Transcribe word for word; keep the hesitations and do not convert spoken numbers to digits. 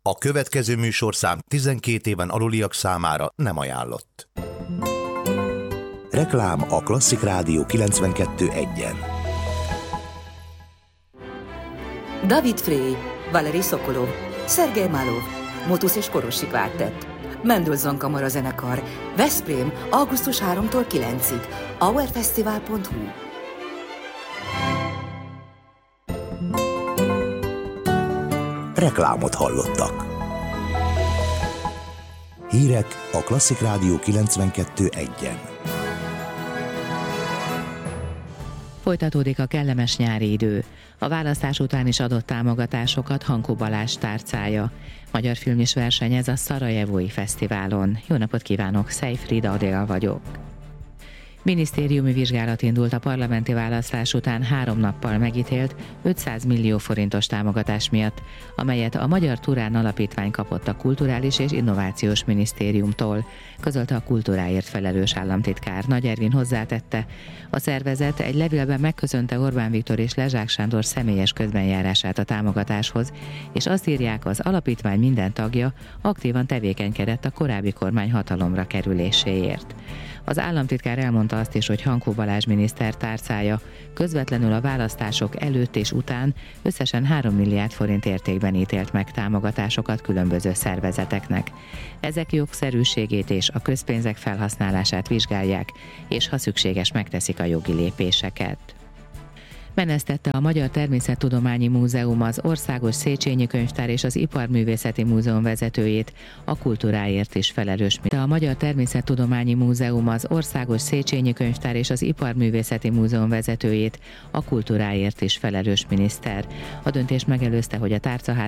A következő műsorszám tizenkét éven aluliak számára nem ajánlott. Reklám a Klasszik Rádió kilencvenkettő egyen. David Frey, Valeri Sokolov, Szergej Malov, Motus és Korosi Kvártett, Mendelssohn Kamara Zenekar, Veszprém, augusztus harmadikától kilencedikéig, hourfestival pont hu. Reklámot hallottak. Hírek a Klasszik Rádió kilencvenkettő egyen. Folytatódik a kellemes nyári idő. A választás után is adott támogatásokat Hankó Balázs tárcája. Magyar film is versenyez a Szarajevói Fesztiválon. Jó napot kívánok, Szejfrida Adél vagyok. Minisztériumi vizsgálat indult a parlamenti választás után három nappal megítélt ötszáz millió forintos támogatás miatt, amelyet a Magyar Turán Alapítvány kapott a Kulturális és Innovációs Minisztériumtól, közölte a kultúráért felelős államtitkár. Nagy Ervin hozzátette, a szervezet egy levélben megköszönte Orbán Viktor és Lezsák Sándor személyes közbenjárását a támogatáshoz, és azt írják, az alapítvány minden tagja aktívan tevékenykedett a korábbi kormány hatalomra kerüléséért. Az államtitkár elmondta azt is, hogy Hankó Balázs miniszter tárcája közvetlenül a választások előtt és után összesen három milliárd forint értékben ítélt meg támogatásokat különböző szervezeteknek. Ezek jogszerűségét és a közpénzek felhasználását vizsgálják, és ha szükséges, megteszik a jogi lépéseket. Menesztette a Magyar Természettudományi Múzeum az Országos Széchenyi Könyvtár és az Iparművészeti Múzeum vezetőjét, a kultúráért is felelős. A Magyar Természettudományi Múzeum az Országos Széchenyi Könyvtár és az Iparművészeti Múzeum vezetőjét, a kultúráért is felelős miniszter. A döntés megelőzte, hogy a tárcaház